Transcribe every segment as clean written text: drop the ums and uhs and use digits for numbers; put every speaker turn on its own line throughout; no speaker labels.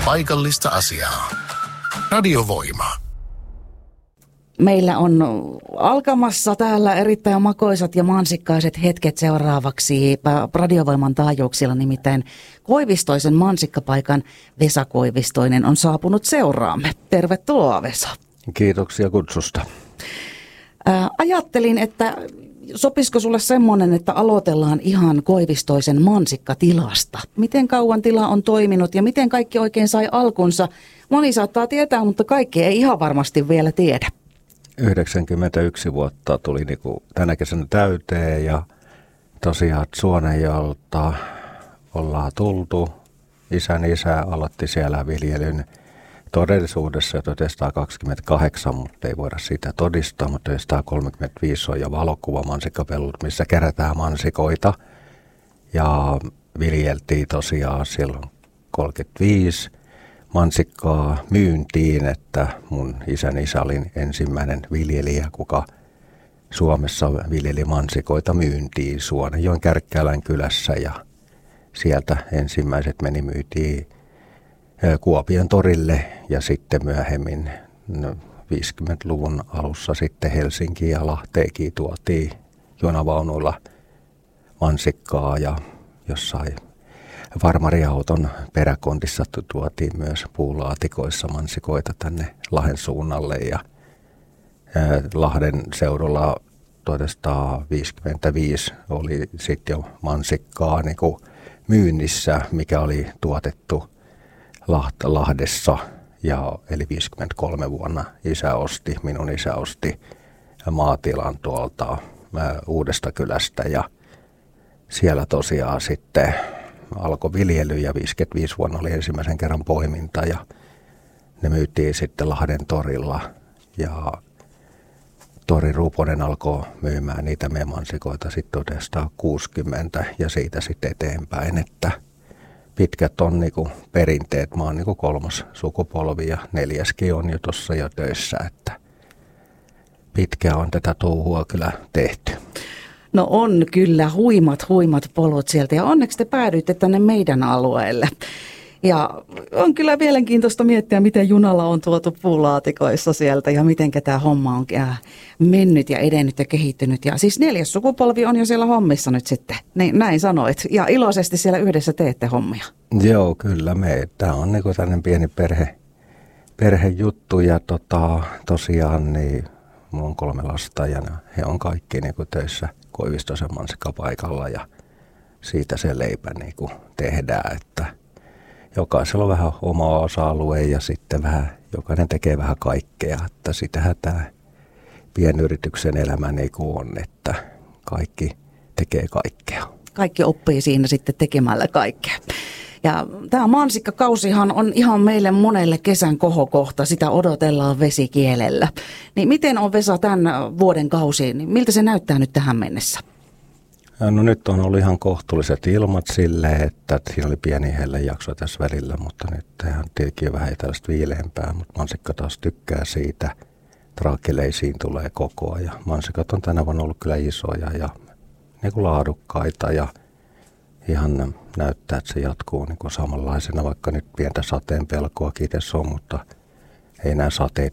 paikallista asiaa. Radiovoima.
Meillä on alkamassa täällä erittäin makoisat ja mansikkaiset hetket seuraavaksi Radiovoiman taajuuksilla, nimittäin Koivistoisen mansikkapaikan Vesa Koivistoinen on saapunut seuraamme. Tervetuloa, Vesa.
Kiitoksia kutsusta.
Ajattelin, että sopisiko sulle semmoinen, että aloitellaan ihan Koivistoisen mansikkatilasta. Miten kauan tila on toiminut ja miten kaikki oikein sai alkunsa? Moni saattaa tietää, mutta kaikki ei ihan varmasti vielä tiedä.
91 vuotta tuli tänä kesänä täyteen ja tosiaan Suonenjoelta ollaan tultu. Isän isä aloitti siellä viljelyn todellisuudessa 1928, mutta ei voida sitä todistaa, mutta 1935 on jo valokuvamansikkapellut, missä kerätään mansikoita ja viljeltiin tosiaan silloin 35 mansikkaa myyntiin, että mun isän isä oli ensimmäinen viljelijä, kuka Suomessa viljeli mansikoita myyntiin Suonenjoen Kärkkälän kylässä ja sieltä ensimmäiset myytiin Kuopion torille ja sitten myöhemmin 50-luvun alussa sitten Helsinkiin ja Lahteenkin tuotiin junavaunuilla mansikkaa ja jossain farmariauton peräkontissa tuotiin myös puulaatikoissa mansikoita tänne Lahden suunnalle ja Lahden seudulla 1955 oli sitten jo mansikkaa myynnissä, mikä oli tuotettu Lahdessa eli 53 vuonna minun isä osti maatilan tuolta Uudesta kylästä ja siellä tosiaan sitten alkoi viljely ja 55 vuonna oli ensimmäisen kerran poiminta ja ne myytiin sitten Lahden torilla ja Tori Ruuponen alkoi myymään niitä meidän mansikoita sitten 1960 ja siitä sitten eteenpäin, että pitkät on perinteet. Mä oon kolmas sukupolvi ja neljäskin on jo tuossa jo töissä, että pitkään on tätä touhua kyllä tehty.
No on kyllä huimat polut sieltä ja onneksi te päädyitte tänne meidän alueelle. Ja on kyllä mielenkiintoista miettiä, miten junalla on tuotu puulaatikoissa sieltä ja miten tämä homma on mennyt ja edennyt ja kehittynyt. Ja siis 4. sukupolvi on jo siellä hommissa nyt sitten, näin sanoit. Ja iloisesti siellä yhdessä teette hommia.
Joo, kyllä. Tämä on tämmöinen pieni perhejuttu ja tosiaan niin mulla on 3 lasta ja he on kaikki töissä Koivistoisen mansikkapaikalla ja siitä se leipä tehdään, että jokaisella on vähän oma osa-alue ja sitten jokainen tekee vähän kaikkea, että sitähän tämä pienyrityksen elämä on, että kaikki tekee kaikkea.
Kaikki oppii siinä sitten tekemällä kaikkea. Ja tämä mansikkakausihan on ihan meille monelle kesän kohokohta, sitä odotellaan vesikielellä. Niin miten on, Vesa, tämän vuoden kausi, niin miltä se näyttää nyt tähän mennessä?
No nyt on ollut ihan kohtuulliset ilmat silleen, että siinä oli pieni hellejakso tässä välillä, mutta nyt ihan tietenkin vähän tällaista viileämpää, mutta mansikka taas tykkää siitä. Traakileisiin tulee koko ajan. Mansikat on tänä vuonna ollut kyllä isoja ja laadukkaita ja ihan näyttää, että se jatkuu samanlaisena, vaikka nyt pientä sateen pelkoa kiitos on, mutta ei nämä sateet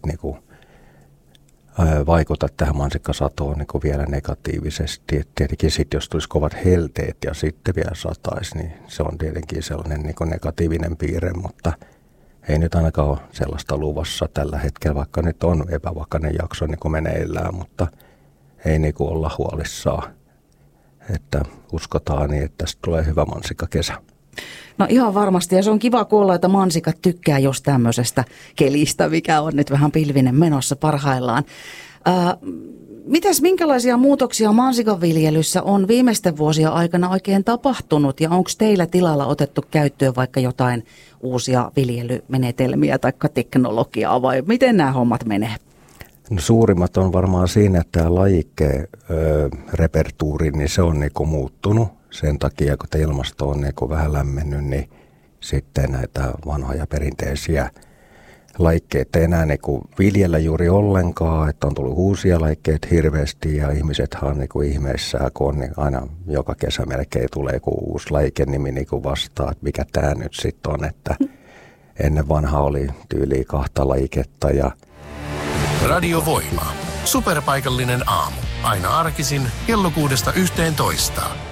vaikuta tähän mansikkasatoon vielä negatiivisesti. Et tietenkin sitten jos tulisi kovat helteet ja sitten vielä sataisi, niin se on tietenkin sellainen negatiivinen piirre, mutta ei nyt ainakaan ole sellaista luvassa tällä hetkellä, vaikka nyt on epävakainen jakso meneillään, mutta ei olla huolissaan, että uskotaan niin, että tästä tulee hyvä mansikkakesä.
No ihan varmasti, ja se on kiva kuulla, että mansikat tykkää jos tämmöisestä kelistä, mikä on nyt vähän pilvinen menossa parhaillaan. Minkälaisia muutoksia mansikanviljelyssä on viimeisten vuosien aikana oikein tapahtunut, ja onko teillä tilalla otettu käyttöön vaikka jotain uusia viljelymenetelmiä tai teknologiaa, vai miten nämä hommat menee?
No, suurimmat on varmaan siinä, että tämä lajikkeen repertuuri, niin se on muuttunut sen takia, kun ilmasto on vähän lämmennyt, niin sitten näitä vanhoja perinteisiä lajikkeita ei enää viljellä juuri ollenkaan, että on tullut uusia lajikkeita hirveästi ja ihmisethän on ihmeissään, kun on aina joka kesä melkein tulee uusi lajikenimi vastaan, että mikä tämä nyt sitten on, että ennen vanha oli tyyliin 2 lajiketta. Ja
Radio Voima. Superpaikallinen aamu. Aina arkisin kello 6–11.